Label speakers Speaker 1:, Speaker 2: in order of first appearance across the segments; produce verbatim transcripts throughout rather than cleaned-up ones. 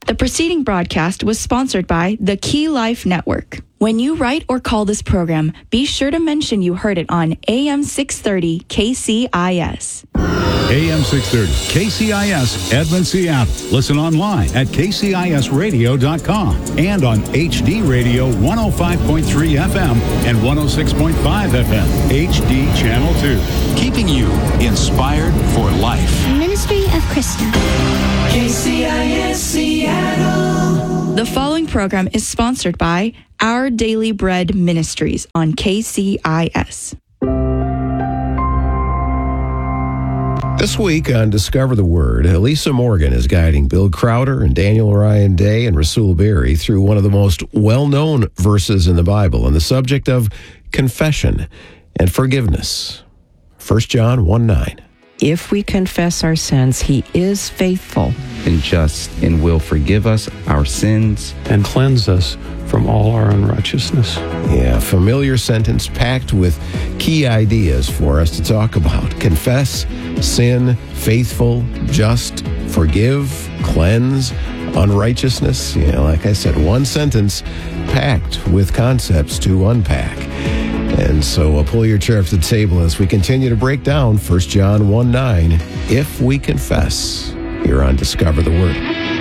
Speaker 1: The preceding broadcast was sponsored by the Key Life Network. When you write or call this program, be sure to mention you heard it on A M six thirty K C I S.
Speaker 2: A M six thirty K C I S, Edmond, Seattle. Listen online at K C I S radio dot com and on H D Radio one oh five point three F M and one oh six point five F M, H D Channel two. Keeping you inspired for life.
Speaker 3: Ministry of Krista.
Speaker 4: K C I S Seattle.
Speaker 1: The following program is sponsored by Our Daily Bread Ministries on K C I S.
Speaker 5: This week on Discover the Word, Elisa Morgan is guiding Bill Crowder and Daniel Ryan Day and Rasul Berry through one of the most well-known verses in the Bible on the subject of confession and forgiveness. First John one nine.
Speaker 6: If we confess our sins, he is faithful
Speaker 7: and just and will forgive us our sins
Speaker 8: and cleanse us from all our unrighteousness.
Speaker 5: Yeah, familiar sentence packed with key ideas for us to talk about. Confess, sin, faithful, just, forgive, cleanse, unrighteousness. Yeah, like I said, one sentence packed with concepts to unpack. And so uh, pull your chair up to the table as we continue to break down First John one nine, if we confess, here on Discover the Word.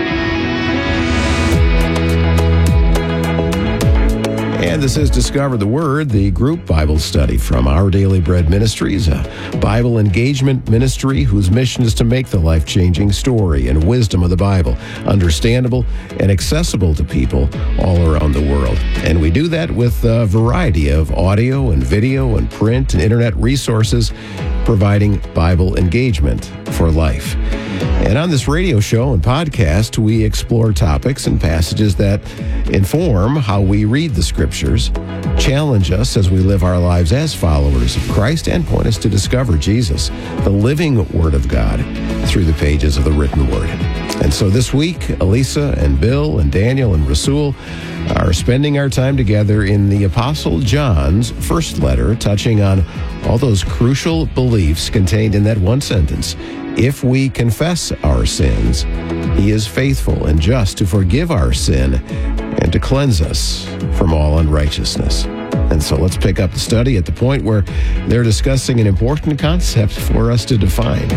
Speaker 5: And this is Discover the Word, the group Bible study from Our Daily Bread Ministries, a Bible engagement ministry whose mission is to make the life-changing story and wisdom of the Bible understandable and accessible to people all around the world. And we do that with a variety of audio and video and print and internet resources providing Bible engagement for life. And on this radio show and podcast, we explore topics and passages that inform how we read the Scriptures, challenge us as we live our lives as followers of Christ, and point us to discover Jesus, the living Word of God, through the pages of the written Word. And so this week, Elisa and Bill and Daniel and Rasul are spending our time together in the Apostle John's first letter, touching on all those crucial beliefs contained in that one sentence. If we confess our sins, he is faithful and just to forgive our sin and to cleanse us from all unrighteousness. And so let's pick up the study at the point where they're discussing an important concept for us to define.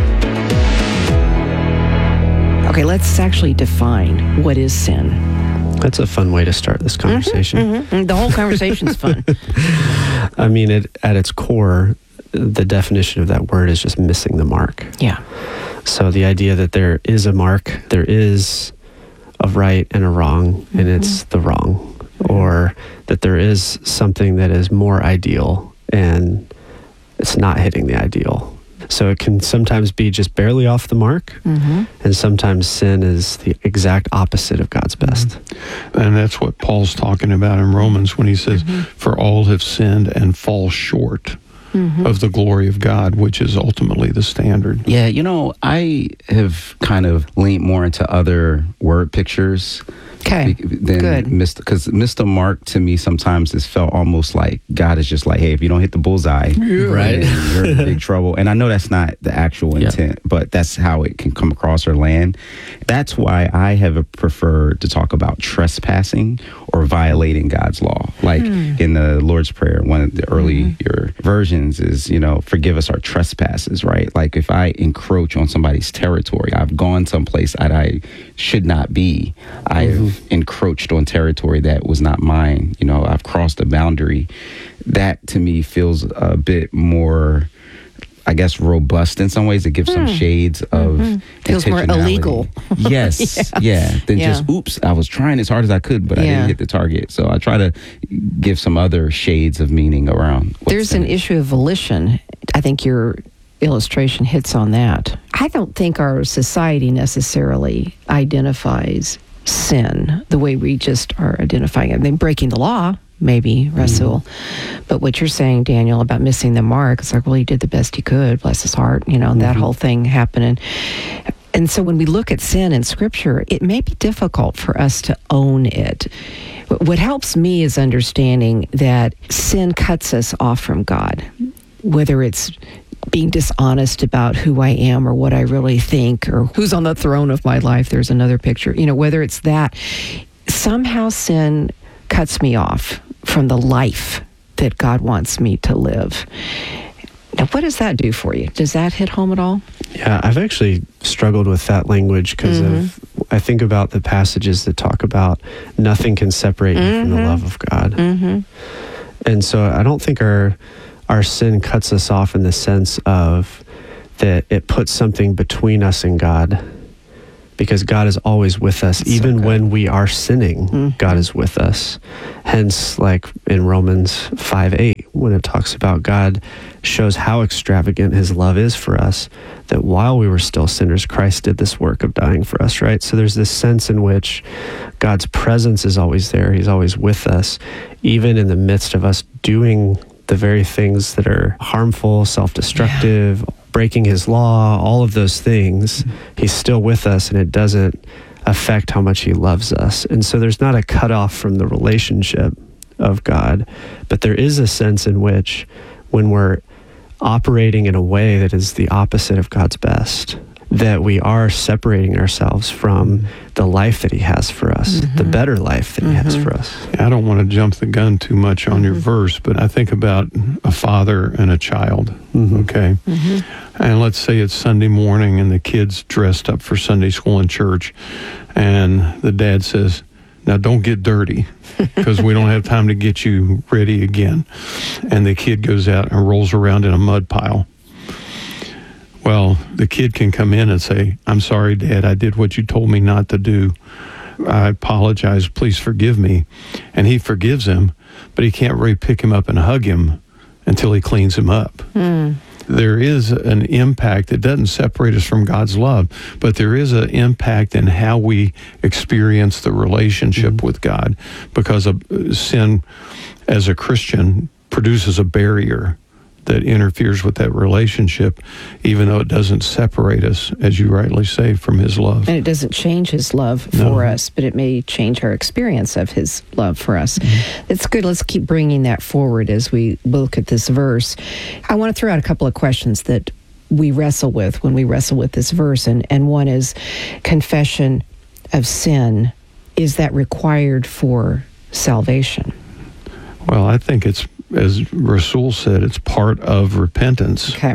Speaker 6: Okay, let's actually define what is sin.
Speaker 8: That's a fun way to start this conversation.
Speaker 6: Mm-hmm, mm-hmm. The whole conversation's fun.
Speaker 8: I mean, it, at its core, the definition of that word is just missing the mark.
Speaker 6: Yeah.
Speaker 8: So the idea that there is a mark, there is a right and a wrong, mm-hmm. and it's the wrong. Mm-hmm. Or that there is something that is more ideal and it's not hitting the ideal. So it can sometimes be just barely off the mark, mm-hmm. and sometimes sin is the exact opposite of God's best.
Speaker 9: Mm-hmm. And that's what Paul's talking about in Romans when he says, mm-hmm. for all have sinned and fall short mm-hmm. of the glory of God, which is ultimately the standard.
Speaker 7: Yeah, you know, I have kind of leaned more into other word pictures.
Speaker 6: Okay,
Speaker 7: than
Speaker 6: good.
Speaker 7: Mister Because Mister Mark, to me, sometimes it's felt almost like God is just like, hey, if you don't hit the bullseye,
Speaker 8: yeah. right,
Speaker 7: you're in big trouble. And I know that's not the actual intent, yeah. but that's how it can come across or land. That's why I have preferred to talk about trespassing or violating God's law. Like mm. in the Lord's Prayer, one of the earlier mm-hmm. versions is, you know, forgive us our trespasses, right? Like if I encroach on somebody's territory, I've gone someplace that I should not be. I've mm-hmm. encroached on territory that was not mine. You know, I've crossed a boundary. That to me feels a bit more, I guess, robust in some ways. It gives mm. some shades of mm-hmm.
Speaker 6: feels more illegal.
Speaker 7: Yes, yeah. yeah. Than yeah. just, oops, I was trying as hard as I could, but yeah. I didn't hit the target. So I try to give some other shades of meaning around.
Speaker 6: There's an issue of volition. I think your illustration hits on that. I don't think our society necessarily identifies sin the way we just are identifying it. I mean, breaking the law, maybe, Rasul. Mm-hmm. But what you're saying, Daniel, about missing the mark, it's like, well, he did the best he could, bless his heart, you know, mm-hmm. that whole thing happening. And so when we look at sin in Scripture, it may be difficult for us to own it. What helps me is understanding that sin cuts us off from God, whether it's being dishonest about who I am or what I really think or who's on the throne of my life. There's another picture. You know, whether it's that, somehow sin cuts me off from the life that God wants me to live. Now, what does that do for you? Does that hit home at all?
Speaker 8: Yeah, I've actually struggled with that language because mm-hmm. of I think about the passages that talk about nothing can separate mm-hmm. you from the love of God. Mm-hmm. And so I don't think our our sin cuts us off in the sense of that it puts something between us and God, because God is always with us. That's even so when we are sinning, mm-hmm. God is with us. Hence, like in Romans five eight, when it talks about God shows how extravagant his love is for us, that while we were still sinners, Christ did this work of dying for us, right? So there's this sense in which God's presence is always there. He's always with us, even in the midst of us doing the very things that are harmful, self-destructive, yeah. breaking his law, all of those things. Mm-hmm. He's still with us, and it doesn't affect how much he loves us. And so there's not a cutoff from the relationship of God, but there is a sense in which when we're operating in a way that is the opposite of God's best, that we are separating ourselves from the life that he has for us, mm-hmm. the better life that mm-hmm. he has for us.
Speaker 9: I don't want to jump the gun too much on mm-hmm. your verse, but I think about a father and a child, mm-hmm. okay? Mm-hmm. And let's say it's Sunday morning and the kid's dressed up for Sunday school and church, and the dad says, now don't get dirty because we don't have time to get you ready again. And the kid goes out and rolls around in a mud pile. Well, the kid can come in and say, I'm sorry, Dad, I did what you told me not to do. I apologize, please forgive me. And he forgives him, but he can't really pick him up and hug him until he cleans him up. Mm. There is an impact. It doesn't separate us from God's love, but there is an impact in how we experience the relationship mm-hmm. with God, because of sin as a Christian produces a barrier that interferes with that relationship, even though it doesn't separate us, as you rightly say, from his love.
Speaker 6: And it doesn't change his love no. for us, but it may change our experience of his love for us. Mm-hmm. It's good. Let's keep bringing that forward as we look at this verse. I want to throw out a couple of questions that we wrestle with when we wrestle with this verse, and, and one is confession of sin. Is that required for salvation?
Speaker 9: Well, I think it's, as Rasul said, it's part of repentance.
Speaker 6: Okay.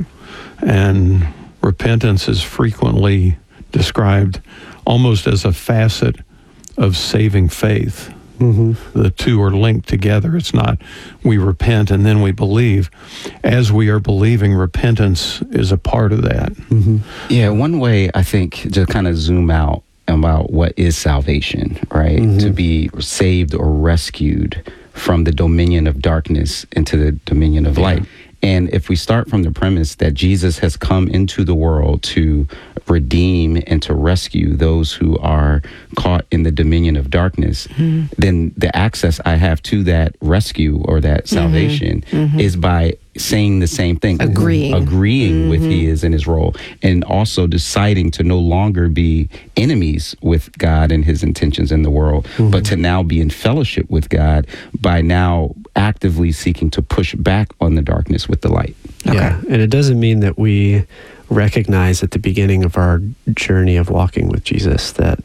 Speaker 9: And repentance is frequently described almost as a facet of saving faith. Mm-hmm. The two are linked together. It's not we repent and then we believe. As we are believing, repentance is a part of that.
Speaker 7: Mm-hmm. Yeah, one way I think to kind of zoom out about what is salvation, right? Mm-hmm. To be saved or rescued from the dominion of darkness into the dominion of yeah. light. And if we start from the premise that Jesus has come into the world to redeem and to rescue those who are caught in the dominion of darkness, mm-hmm. then the access I have to that rescue or that salvation mm-hmm. is by saying the same thing.
Speaker 6: Agreeing.
Speaker 7: Agreeing mm-hmm. with he is in his role. And also deciding to no longer be enemies with God and his intentions in the world, mm-hmm. but to now be in fellowship with God by now actively seeking to push back on the darkness with the light.
Speaker 8: Okay. Yeah, and it doesn't mean that we recognize at the beginning of our journey of walking with Jesus that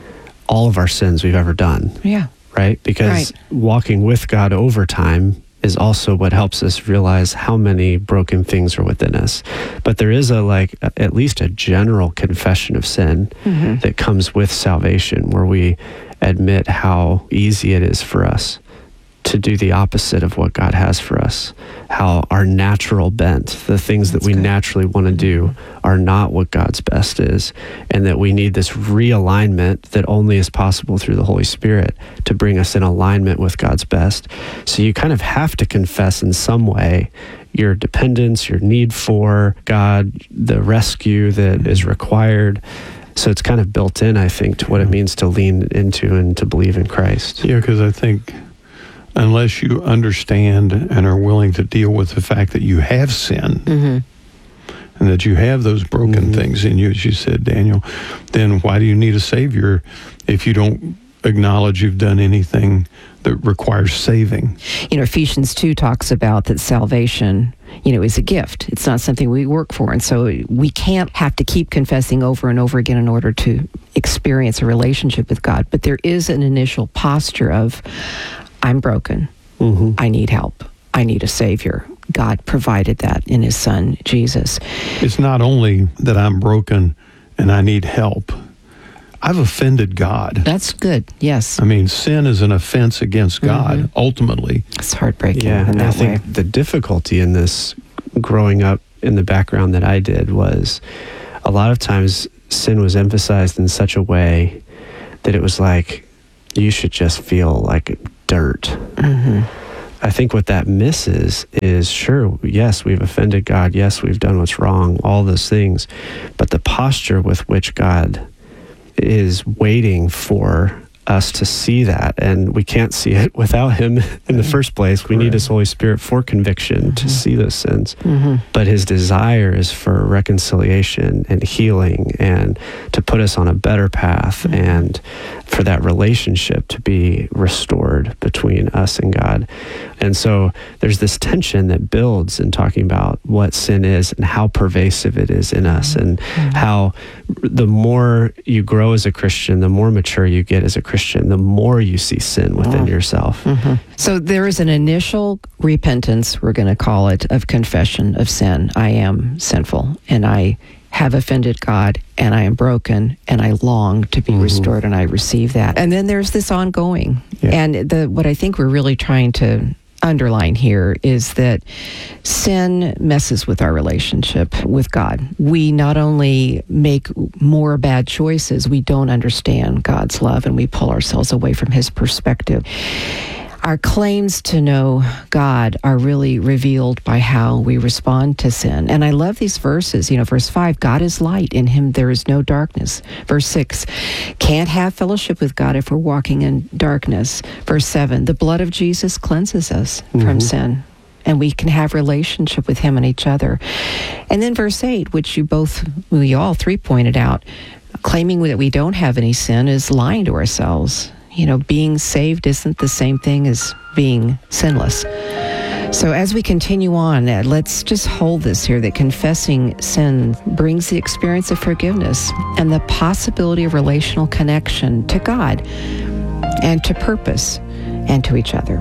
Speaker 8: all of our sins we've ever done.
Speaker 6: Yeah.
Speaker 8: Right? Because right. walking with God over time is also what helps us realize how many broken things are within us. But there is a like a, at least a general confession of sin mm-hmm. that comes with salvation, where we admit how easy it is for us to do the opposite of what God has for us, how our natural bent, the things That's that we good. naturally want to do, are not what God's best is, and that we need this realignment that only is possible through the Holy Spirit to bring us in alignment with God's best. So you kind of have to confess in some way your dependence, your need for God, the rescue that is required. So it's kind of built in, I think, to what it means to lean into and to believe in Christ.
Speaker 9: Yeah, because I think unless you understand and are willing to deal with the fact that you have sin mm-hmm. and that you have those broken mm-hmm. things in you, as you said, Daniel, then why do you need a Savior if you don't acknowledge you've done anything that requires saving?
Speaker 6: You know, Ephesians two talks about that salvation you know, is a gift. It's not something we work for. And so we can't have to keep confessing over and over again in order to experience a relationship with God. But there is an initial posture of, I'm broken. Mm-hmm. I need help. I need a Savior. God provided that in His Son, Jesus.
Speaker 9: It's not only that I'm broken and I need help. I've offended God.
Speaker 6: That's good, yes.
Speaker 9: I mean, sin is an offense against God, mm-hmm. ultimately.
Speaker 6: It's heartbreaking
Speaker 8: yeah,
Speaker 6: in that
Speaker 8: I think
Speaker 6: way.
Speaker 8: The difficulty in this, growing up in the background that I did, was a lot of times sin was emphasized in such a way that it was like, you should just feel like dirt. Mm-hmm. I think what that misses is, sure, yes, we've offended God. Yes, we've done what's wrong, all those things. But the posture with which God is waiting for us to see that, and we can't see it without Him in the first place. We need His Holy Spirit for conviction mm-hmm. to see those sins. Mm-hmm. But His desire is for reconciliation and healing, and to put us on a better path, mm-hmm. and for that relationship to be restored between us and God. And so there's this tension that builds in talking about what sin is and how pervasive it is in us, and mm-hmm. how the more you grow as a Christian, the more mature you get as a Christian, the more you see sin within oh. yourself.
Speaker 6: Mm-hmm. So there is an initial repentance, we're going to call it, of confession of sin. I am sinful, and I have offended God, and I am broken, and I long to be mm-hmm. restored, and I receive that. And then there's this ongoing. Yeah. And the what I think we're really trying to underline here is that sin messes with our relationship with God. We not only make more bad choices, we don't understand God's love, and we pull ourselves away from His perspective. Our claims to know God are really revealed by how we respond to sin. And I love these verses. You know, verse five, God is light. In Him there is no darkness. Verse six, can't have fellowship with God if we're walking in darkness. Verse seven, the blood of Jesus cleanses us mm-hmm. from sin, and we can have relationship with Him and each other. And then verse eight, which you both, we all three pointed out, claiming that we don't have any sin is lying to ourselves. You know, being saved isn't the same thing as being sinless. So as we continue on, uh, let's just hold this here, that confessing sin brings the experience of forgiveness and the possibility of relational connection to God and to purpose and to each other.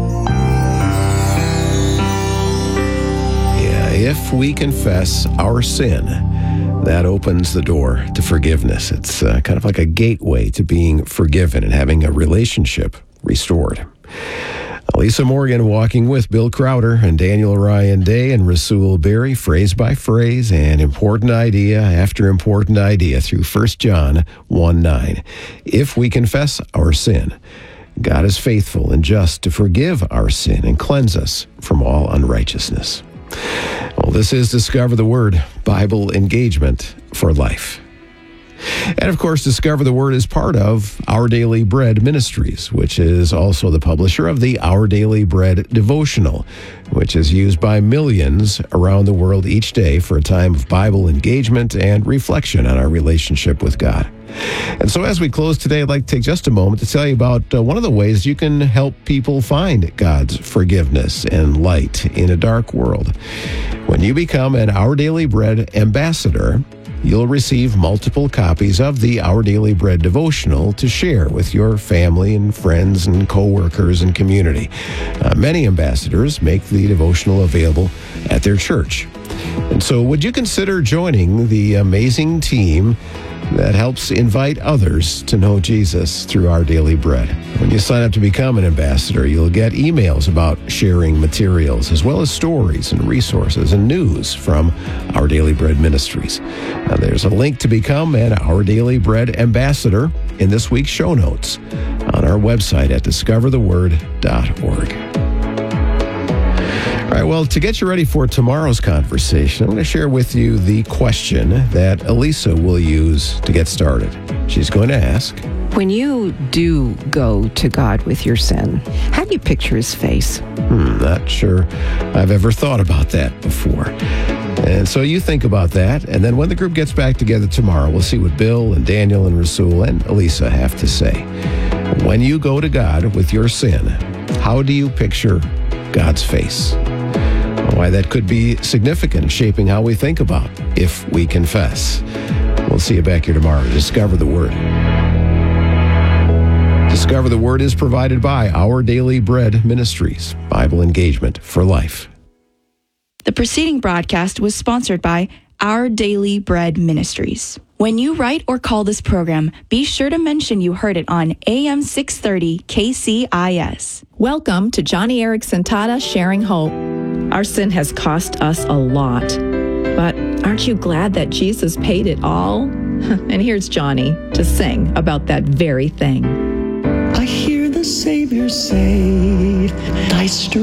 Speaker 5: Yeah, if we confess our sin, that opens the door to forgiveness. It's uh, kind of like a gateway to being forgiven and having a relationship restored. Lisa Morgan walking with Bill Crowder and Daniel Ryan Day and Rasul Berry, phrase by phrase and important idea after important idea through First John one nine. If we confess our sin, God is faithful and just to forgive our sin and cleanse us from all unrighteousness. Well, this is Discover the Word, Bible engagement for life. And of course, Discover the Word is part of Our Daily Bread Ministries, which is also the publisher of the Our Daily Bread devotional, which is used by millions around the world each day for a time of Bible engagement and reflection on our relationship with God. And so as we close today, I'd like to take just a moment to tell you about uh, one of the ways you can help people find God's forgiveness and light in a dark world. When you become an Our Daily Bread ambassador, you'll receive multiple copies of the Our Daily Bread devotional to share with your family and friends and coworkers and community. Uh, many ambassadors make the devotional available at their church. And so would you consider joining the amazing team that helps invite others to know Jesus through Our Daily Bread? When you sign up to become an ambassador, you'll get emails about sharing materials, as well as stories and resources and news from Our Daily Bread Ministries. Now, there's a link to become an Our Daily Bread ambassador in this week's show notes on our website at discover the word dot org. All right, well, to get you ready for tomorrow's conversation, I'm going to share with you the question that Elisa will use to get started. She's going to ask,
Speaker 6: when you do go to God with your sin, how do you picture His face?
Speaker 5: Hmm, not sure I've ever thought about that before. And so you think about that, and then when the group gets back together tomorrow, we'll see what Bill and Daniel and Rasul and Elisa have to say. When you go to God with your sin, how do you picture God's face? why that could be significant in shaping how we think about if we confess. We'll see you back here tomorrow to Discover the Word. Discover the Word is provided by Our Daily Bread Ministries, Bible engagement for life.
Speaker 1: The preceding broadcast was sponsored by Our Daily Bread Ministries. When you write or call this program, be sure to mention you heard it on A M six thirty K C I S.
Speaker 3: Welcome to Johnny Erickson Tata Sharing Hope. Our sin has cost us a lot, but aren't you glad that Jesus paid it all? And here's Johnny to sing about that very thing.
Speaker 4: I hear the Savior say, thy strength